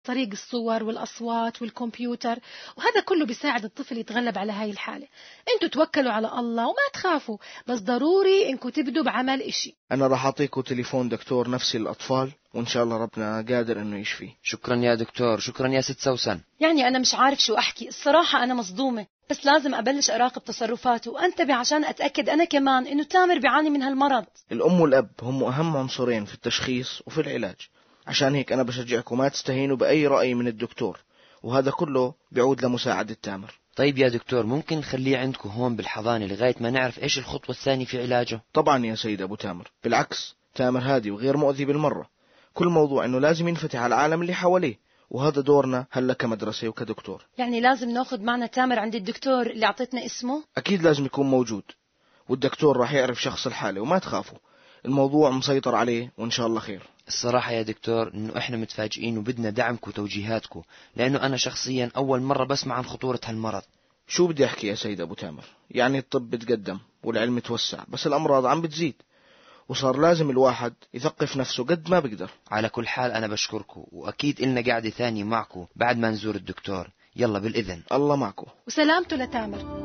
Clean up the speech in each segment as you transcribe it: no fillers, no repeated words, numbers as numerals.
طريق الصور والأصوات والكمبيوتر، وهذا كله بيساعد الطفل يتغلب على هاي الحالة. انتوا توكلوا على الله وما تخافوا، بس ضروري انكم تبدوا بعمل اشي. أنا راح أعطيكم تليفون دكتور نفسي للأطفال، وإن شاء الله ربنا قادر إنه يشفيه. شكرا يا دكتور، شكرا يا ست سوسن. يعني أنا مش عارف شو أحكي الصراحة، أنا مصدومة، بس لازم أبلش أراقب تصرفاته وأنتبه عشان أتأكد أنا كمان إنه تامر بيعاني من هالمرض. الأم والأب هم أهم عنصرين في التشخيص وفي العلاج، عشان هيك أنا بشجعكم ما تستهينوا بأي رأي من الدكتور، وهذا كله بيعود لمساعدة تامر. طيب يا دكتور، ممكن نخليه عندكم هون بالحضانة لغاية ما نعرف إيش الخطوة الثانية في علاجه؟ طبعا يا سيد أبو تامر، بالعكس تامر هادي وغير مؤذي بالمرة. كل موضوع إنه لازم ينفتح على العالم اللي حواليه، وهذا دورنا هلا كمدرسة وكدكتور. يعني لازم ناخذ معنا تامر عند الدكتور اللي أعطيتنا اسمه؟ أكيد لازم يكون موجود، والدكتور راح يعرف شخص الحالة، وما تخافوا الموضوع مسيطر عليه وإن شاء الله خير. الصراحة يا دكتور إنه إحنا متفاجئين وبدنا دعمكم وتوجيهاتكم، لأنه أنا شخصيا أول مرة بسمع عن خطورة هالمرض. شو بدي أحكي يا سيد أبو تامر، يعني الطب بتقدم والعلم توسع، بس الأمراض عم بتزيد، وصار لازم الواحد يثقف نفسه قد ما بقدر. على كل حال أنا بشكركم، وأكيد إلنا قاعدة ثانية معكم بعد ما نزور الدكتور. يلا بالإذن. الله معكم وسلامته لتامر.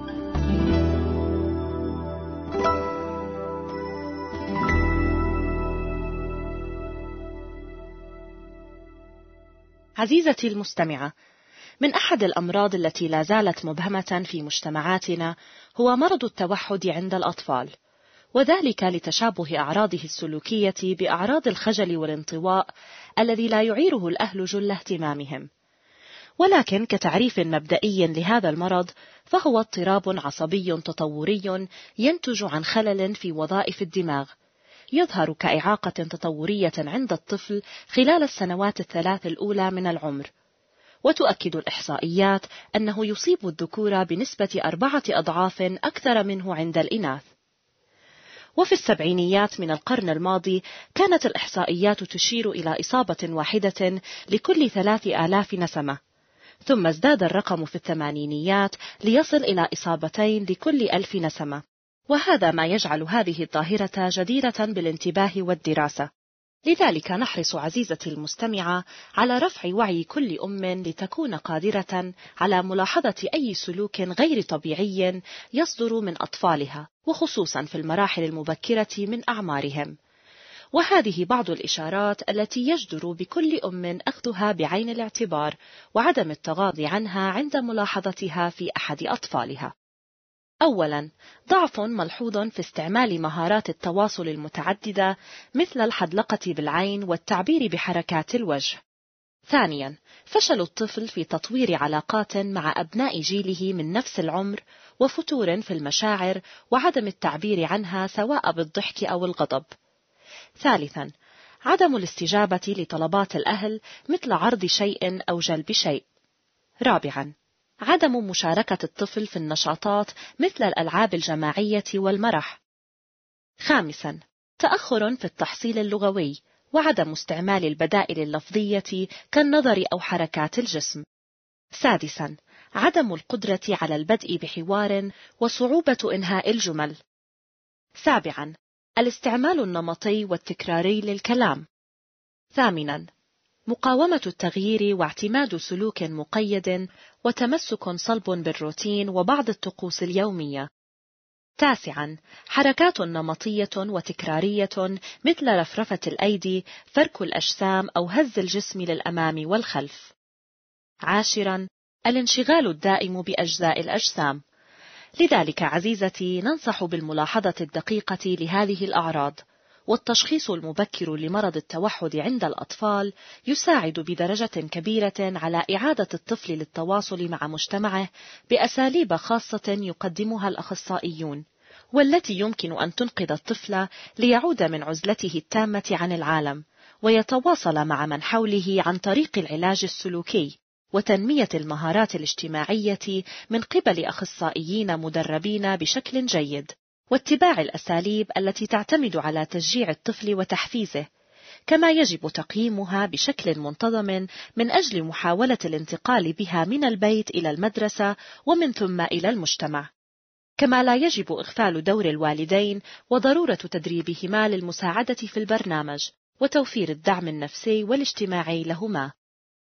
عزيزتي المستمعة، من أحد الأمراض التي لا زالت مبهمة في مجتمعاتنا هو مرض التوحد عند الأطفال، وذلك لتشابه أعراضه السلوكية بأعراض الخجل والانطواء الذي لا يعيره الأهل جل اهتمامهم. ولكن كتعريف مبدئي لهذا المرض فهو اضطراب عصبي تطوري ينتج عن خلل في وظائف الدماغ، يظهر كإعاقة تطورية عند الطفل خلال السنوات الثلاث الأولى من العمر. وتؤكد الإحصائيات أنه يصيب الذكور بنسبة 4 أضعاف أكثر منه عند الإناث. وفي السبعينيات من القرن الماضي كانت الإحصائيات تشير إلى إصابة واحدة لكل 3000 نسمة، ثم ازداد الرقم في الثمانينيات ليصل إلى إصابتين لكل 1000 نسمة، وهذا ما يجعل هذه الظاهرة جديرة بالانتباه والدراسة. لذلك نحرص عزيزتي المستمعة على رفع وعي كل أم لتكون قادرة على ملاحظة أي سلوك غير طبيعي يصدر من أطفالها، وخصوصا في المراحل المبكرة من أعمارهم. وهذه بعض الإشارات التي يجدر بكل أم أخذها بعين الاعتبار وعدم التغاضي عنها عند ملاحظتها في أحد أطفالها. أولا، ضعف ملحوظ في استعمال مهارات التواصل المتعددة مثل الحدلقة بالعين والتعبير بحركات الوجه. ثانيا، فشل الطفل في تطوير علاقات مع أبناء جيله من نفس العمر، وفتور في المشاعر وعدم التعبير عنها سواء بالضحك أو الغضب. ثالثا، عدم الاستجابة لطلبات الأهل مثل عرض شيء أو جلب شيء. رابعا، عدم مشاركة الطفل في النشاطات مثل الألعاب الجماعية والمرح. خامسا، تأخر في التحصيل اللغوي وعدم استعمال البدائل اللفظية كالنظر أو حركات الجسم. سادسا، عدم القدرة على البدء بحوار وصعوبة إنهاء الجمل. سابعا، الاستعمال النمطي والتكراري للكلام. ثامنا، مقاومة التغيير واعتماد سلوك مقيد وتمسك صلب بالروتين وبعض الطقوس اليومية. تاسعا، حركات نمطية وتكرارية مثل رفرفة الأيدي، فرك الأجسام أو هز الجسم للأمام والخلف. عاشرا، الانشغال الدائم بأجزاء الأجسام. لذلك عزيزتي ننصح بالملاحظة الدقيقة لهذه الأعراض، والتشخيص المبكر لمرض التوحد عند الأطفال يساعد بدرجة كبيرة على إعادة الطفل للتواصل مع مجتمعه بأساليب خاصة يقدمها الأخصائيون، والتي يمكن أن تنقذ الطفل ليعود من عزلته التامة عن العالم ويتواصل مع من حوله عن طريق العلاج السلوكي وتنمية المهارات الاجتماعية من قبل أخصائيين مدربين بشكل جيد، واتباع الأساليب التي تعتمد على تشجيع الطفل وتحفيزه، كما يجب تقييمها بشكل منتظم من أجل محاولة الانتقال بها من البيت إلى المدرسة ومن ثم إلى المجتمع. كما لا يجب إغفال دور الوالدين وضرورة تدريبهما للمساعدة في البرنامج وتوفير الدعم النفسي والاجتماعي لهما.